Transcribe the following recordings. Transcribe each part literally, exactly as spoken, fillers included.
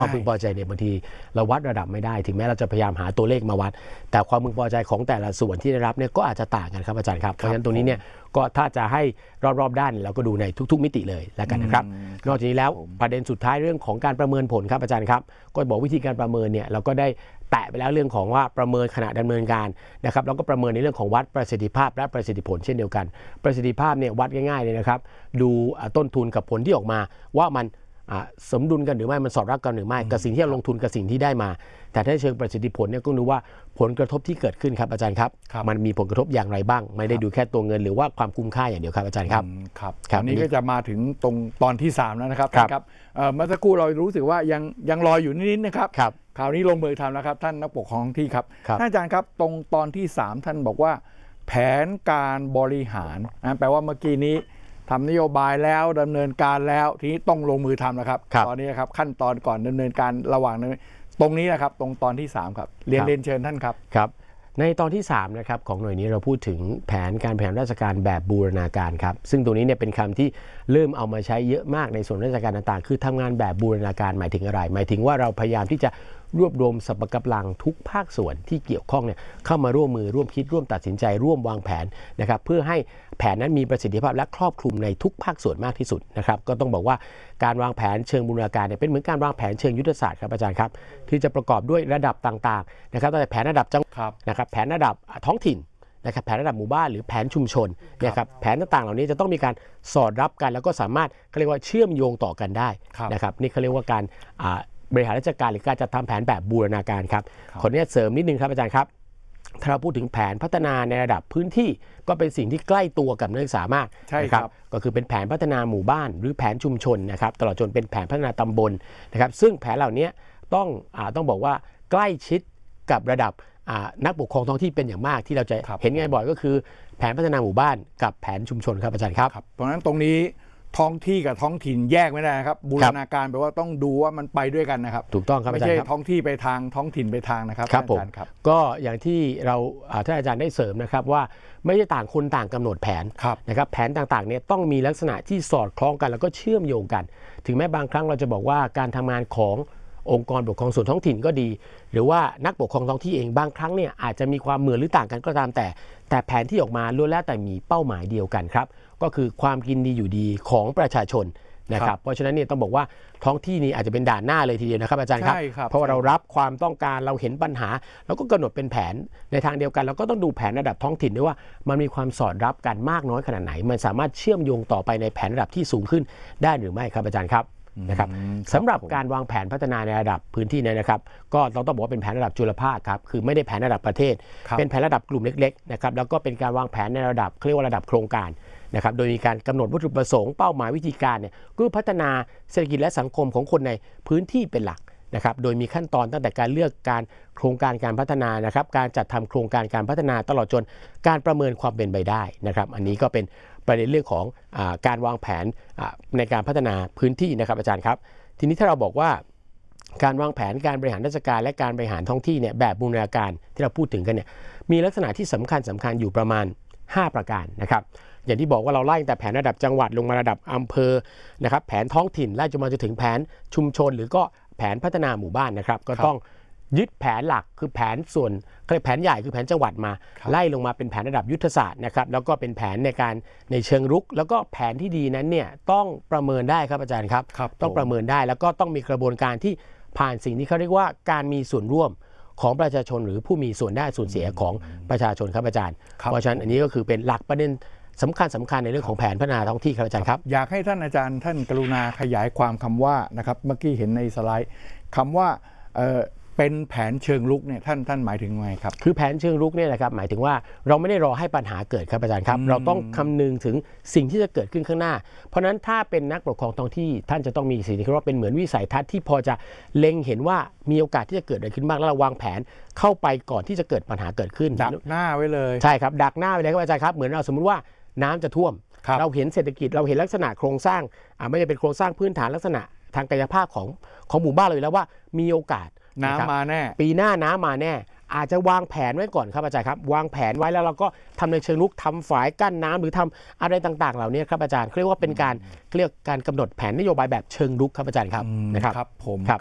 ความพึงพอใจเนี่ยบางทีเราวัดระดับไม่ได้ถึงแม้เราจะพยายามหาตัวเลขมาวัดแต่ความพึงพอใจของแต่ละส่วนที่ได้รับเนี่ยก็อาจจะต่างกันครับอาจารย์ครับเพราะฉะนั้นตรงนี้เนี่ยก็ถ้าจะให้รอบๆด้านเราก็ดูในทุกๆมิติเลยแล้วกันนะครับนอกจากนี้แล้วประเด็นสุดท้ายเรื่องของการประเมินผลครับอาจารย์ครับก็บอกวิธีการประเมินเนี่ยเราก็ได้แตะไปแล้วเรื่องของว่าประเมินขณะดำเนินการนะครับแล้วก็ประเมินในเรื่องของวัดประสิทธิภาพและประสิทธิผลเช่นเดียวกันประสิทธิภาพเนี่ยวัดง่ายๆเลยนะครับดูต้นทุนกับผลที่ออกมาว่ามันสมดุลกันหรือไม่มันสอดรับกันหรือไม่กับสิ่งที่เราลงทุนกับสิ่งที่ได้มาแต่ถ้าเชิงประสิทธิผลเนี่ยก็ดูว่าผลกระทบที่เกิดขึ้นครับอาจารย์ครับมันมีผลกระทบอย่างไรบ้างไม่ได้ดูแค่ตัวเงินหรือว่าความคุ้มค่าอย่างเดียวครับอาจารย์ครับครับอันนี้ก็จะมาถึงตรงตอนที่สามแล้วนะครับครับเมื่อสักครู่เรารู้สึกว่ายังยังรออยู่นิดๆนะครับคราวนี้ลงมือทำแล้วครับท่านนักปกครองที่ครับท่านอาจารย์ครับตรงตอนที่สามท่านบอกว่าแผนการบริหารนะแปลว่าเมื่อกี้นี้ทำนโยบายแล้วดำเนินการแล้วทีนี้ต้องลงมือทำนะครับตอนนี้ครับขั้นตอนก่อนดำเนินการระหว่างตรงนี้นะครับตรงตอนที่สามครับเรียนเรียนเชิญท่านครับครับในตอนที่สามนะครับของหน่วยนี้เราพูดถึงแผนการบริหารราชการแบบบูรณาการครับซึ่งตรงนี้เนี่ยเป็นคำที่เริ่มเอามาใช้เยอะมากในส่วนราชการต่างๆคือทำงานแบบบูรณาการหมายถึงอะไรหมายถึงว่าเราพยายามที่จะรวบรวมสรรพกำลังทุกภาคส่วนที่เกี่ยวข้องเนี่ยเข้ามาร่วมมือร่วมคิดร่วมตัดสินใจร่วมวางแผนนะครับเพื่อให้แผนนั้นมีประสิทธิภาพและครอบคลุมในทุกภาคส่วนมากที่สุดนะครับก็ต้องบอกว่าการวางแผนเชิงบูรณาการเนี่ยเป็นเหมือนการวางแผนเชิงยุทธศาสตร์ครับอาจารย์ครับที่จะประกอบด้วยระดับต่างๆนะครับตั้งแต่แผนระดับจังหวัดนะครับแผนระดับท้องถิ่นนะครับแผนระดับหมู่บ้านหรือแผนชุมชนนะครับแผนต่างๆเหล่านี้จะต้องมีการสอดรับกันแล้วก็สามารถเขาเรียกว่าเชื่อมโยงต่อกันได้นะครับนี่เขาเรียกว่าการบริหารราชการหรือการจัดทำแผนแบบบูรณาการครับขออนุญาตเสริมนิดนึงครับอาจารย์ครับถ้าเราพูดถึงแผนพัฒนาในระดับพื้นที่ก็เป็นสิ่งที่ใกล้ตัวกับนักศึกษามากนะครับก็คือเป็นแผนพัฒนาหมู่บ้านหรือแผนชุมชนนะครับตลอดจนเป็นแผนพัฒนาตำบลนะครับซึ่งแผนเหล่านี้ต้องอ่าต้องบอกว่าใกล้ชิดกับระดับนักปกครองท้องที่เป็นอย่างมากที่เราจะเห็นง่ายบ่อยก็คือแผนพัฒนาหมู่บ้านกับแผนชุมชนครับอาจารย์ครับเพราะฉะนั้นตรงนี้ท้องที่กับท้องถิ่นแยกไม่ได้ครับบูรณาการแปลว่าต้องดูว่ามันไปด้วยกันนะครับถูกต้องครับไม่ใช่ท้องที่ไปทางท้องถิ่นไปทางนะครับครับผมก็อย่างที่เราท่านอาจารย์ได้เสริมนะครับว่าไม่ใช่ต่างคนต่างกำหนดแผนนะครับแผนต่างๆเนี่ยต้องมีลักษณะที่สอดคล้องกันแล้วก็เชื่อมโยงกันถึงแม้บางครั้งเราจะบอกว่าการทำงานขององค์กรปกครองส่วนท้องถิ่นก็ดีหรือว่านักปกครองท้องที่เองบางครั้งเนี่ยอาจจะมีความเหมือนหรือต่างกันก็ตามแต่แต่แผนที่ออกมาล้วนแล้วแต่มีเป้าหมายเดียวกันครับก็คือความกินดีอยู่ดีของประชาชนนะครับเพราะฉะนั้นเนี่ยต้องบอกว่าท้องที่นี้อาจจะเป็นด่านหน้าเลยทีเดียวนะครับอาจารย์ครับเพราะว่าเรารับความต้องการเราเห็นปัญหาแล้วก็กำหนดเป็นแผนในทางเดียวกันเราก็ต้องดูแผนระดับท้องถิ่นด้วยว่ามันมีความสอดรับกันมากน้อยขนาดไหนมันสามารถเชื่อมโยงต่อไปในแผนระดับที่สูงขึ้นได้หรือไม่ครับอาจารย์ครับนะครับสำหรับการวางแผนพัฒนาในระดับพื้นที่เนี่ยนะครับก็เราต้องบอกว่าเป็นแผนระดับจุลภาคครับคือไม่ได้แผนระดับประเทศเป็นแผนระดับกลุ่มเล็กๆนะครับแล้วก็เป็นการวางแผนในระดับเรียกว่าระดับโครงการนะครับโดยมีการกำหนดวัตถุประสงค์เป้าหมายวิธีการเนี่ยก็พัฒนาเศรษฐกิจและสังคมของคนในพื้นที่เป็นหลักนะครับโดยมีขั้นตอนตั้งแต่การเลือกการโครงการการพัฒนานะครับการจัดทำโครงการการพัฒนาตลอดจนการประเมินความเป็นไปได้นะครับอันนี้ก็เป็นประเด็นเรื่องของอาการวางแผนในการพัฒนาพื้นที่นะครับอาจารย์ครับทีนี้ถ้าเราบอกว่าการวางแผนการบริหารราชการและการบริหารท้องที่เนี่ยแบบบูรณาการที่เราพูดถึงกันเนี่ยมีลักษณะที่สำคัญสำคัญอยู่ประมาณห้าประการนะครับอย่างที่บอกว่าเราไล่แต่แผนระดับจังหวัดลงมาระดับอำเภอนะครับแผนท้องถิ่นไล่จนมาจนถึงแผนชุมชนหรือก็แผนพัฒนาหมู่บ้านนะครับก็ต้องยึดแผนหลักคือแผนส่วนแผนใหญ่คือแผนจังหวัดมาไล่ลงมาเป็นแผนระดับยุทธศาสตร์นะครับแล้วก็เป็นแผนในการในเชิงรุกแล้วก็แผนที่ดีนั้นเนี่ยต้องประเมินได้ครับอาจารย์ครับต้องประเมินได้แล้วก็ต้องมีกระบวนการที่ผ่านสิ่งที่เขาเรียกว่าการมีส่วนร่วมของประชาชนหรือผู้มีส่วนได้ส่วนเสียของประชาชนครับอาจารย์เพราะฉะนั้นอันนี้ก็คือเป็นหลักประเด็นสำคัญสำคัญในเรื่องของแผนพัฒนาท้องที่ครับอาจารย์ครับอยากให้ท่านอาจารย์ท่านกรุณาขยายความคำว่านะครับเมื่อกี้เห็นในสไลด์คำว่าเป็นแผนเชิงรุกเนี่ยท่านท่านหมายถึงไงครับคือแผนเชิงรุกเนี่ยนะครับหมายถึงว่าเราไม่ได้รอให้ปัญหาเกิดครับอาจารย์ครับเราต้องคำนึงถึงสิ่งที่จะเกิดขึ้นข้างหน้าเพราะนั้นถ้าเป็นนักปกครองท้องที่ท่านจะต้องมีสิ่งที่เรียกว่าเป็นเหมือนวิสัยทัศน์ที่พอจะเล็งเห็นว่ามีโอกาสที่จะเกิดอะไรขึ้นบ้างแล้วเราวางแผนเข้าไปก่อนที่จะเกิดปัญหาเกิดขึ้นดักหน้าไว้เลยใช่ครับดักหน้าไว้เลยครับอาจารย์ครับเหมือนเราสมมติว่าน้ำจะท่วมเราเห็นเศรษฐกิจเราเห็นลักษณะโครงสร้างไม่ใช่เป็นโครงสร้างพื้นฐานลักษณะทางกายภาพของของหมู่บ้านเลยแล้วว่ามีโอกาสน้ำมาแน่ปีหน้าน้ำมาแน่อาจจะวางแผนไว้ก่อนครับอาจารย์ครับวางแผนไว้แล้วเราก็ทำในเชิงรุกทำฝายกั้นน้ำหรือทำอะไรต่างๆเหล่านี้ครับอาจารย์เรียกว่าเป็นการเรียกการกำหนดแผนนโยบายแบบเชิงรุกครับอาจารย์ครับนะครับครับผมครับ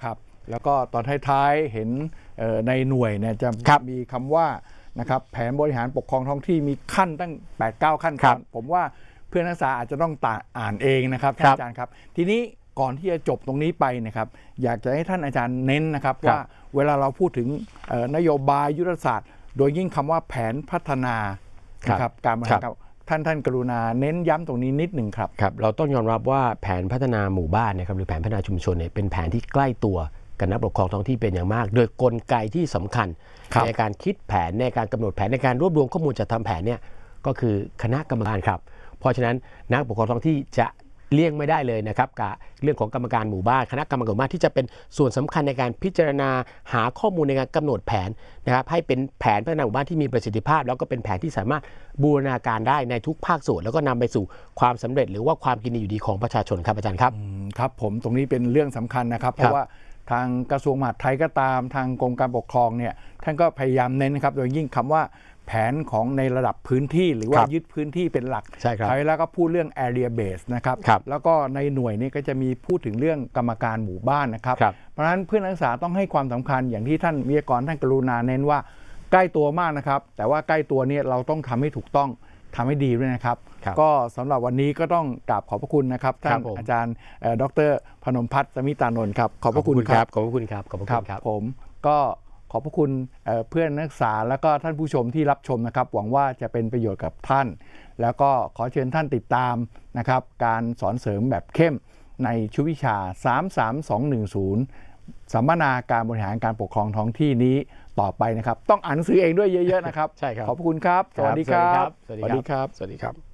แล้วก็ตอนท้ายๆเห็นในหน่วยเนี่ยจะมีคำว่านะครับแผนบริหารปกครองท้องที่มีขั้นตั้ง แปดเก้า ขั้นตอนผมว่าเพื่อนนักศึกษาอาจจะต้องอ่านเองนะครับท่านอาจารย์ครับทีนี้ก่อนที่จะจบตรงนี้ไปนะครับอยากจะให้ท่านอาจารย์เน้นนะครับว่าเวลาเราพูดถึงนโยบายยุทธศาสตร์โดยยิ่งคำว่าแผนพัฒนานะครับการบริหารท่านท่านกรุณาเน้นย้ำตรงนี้นิดหนึ่งครับครับเราต้องยอมรับว่าแผนพัฒนาหมู่บ้านนะครับหรือแผนพัฒนาชุมชนเนี่ยเป็นแผนที่ใกล้ตัวกับนักปกครองท้องที่เป็นอย่างมากโดยกลไกที่สำคัญในการคิดแผนในการกำหนดแผนในการรวบรวมข้อมูลจัดทำแผนเนี่ยก็คือคณะกรรมการครับเพราะฉะนั้นนักปกครองท้องที่จะเลี่ยงไม่ได้เลยนะครับกับเรื่องของกรรมการหมู่บ้านคณะกรรมการหมู่บ้านที่จะเป็นส่วนสำคัญในการพิจารณาหาข้อมูลในการกำหนดแผนนะครับให้เป็นแผนพัฒนาหมู่บ้านที่มีประสิทธิภาพแล้วก็เป็นแผนที่สามารถบูรณาการได้ในทุกภาคส่วนแล้วก็นำไปสู่ความสำเร็จหรือว่าความกินดีอยู่ดีของประชาชนครับอาจารย์ครับครับผมตรงนี้เป็นเรื่องสำคัญนะครับเพราะว่าทางกระทรวงมหาดไทยก็ตามทางกรมการปกครองเนี่ยท่านก็พยายามเน้นนะครับโดยยิ่งคำว่าแผนของในระดับพื้นที่หรือว่ายึดพื้นที่เป็นหลักใช่ครับแล้วก็พูดเรื่อง area base นะครับแล้วก็ในหน่วยนี้ก็จะมีพูดถึงเรื่องกรรมการหมู่บ้านนะครับเพราะฉะนั้นเพื่อนนักศึกษาต้องให้ความสำคัญอย่างที่ท่านวิทยากรท่านกรุณาเน้นว่าใกล้ตัวมากนะครับแต่ว่าใกล้ตัวนี้เราต้องทำให้ถูกต้องทำให้ดีด้วยนะครับก็สำหรับวันนี้ก็ต้องกราบขอบพระคุณนะครับท่านอาจารย์ดร.พนมพัฒน์สมิตานนท์ครับขอบพระคุณครับขอบพระคุณครับขอบพระคุณครับผมก็ขอบพระคุณเพื่อนนักศึกษาและก็ท่านผู้ชมที่รับชมนะครับหวังว่าจะเป็นประโยชน์กับท่านแล้วก็ขอเชิญท่านติดตามนะครับการสอนเสริมแบบเข้มในชุดวิชาสาม สาม สอง หนึ่ง ศูนย์สัมมนาการบริหารการปกครองท้องที่นี้ต่อไปนะครับต้องอ่านหนังสือเองด้วยเยอะๆนะครับใช่ครับขอบพระคุณครับสวัสดีครับสวัสดีครับสวัสดีครับ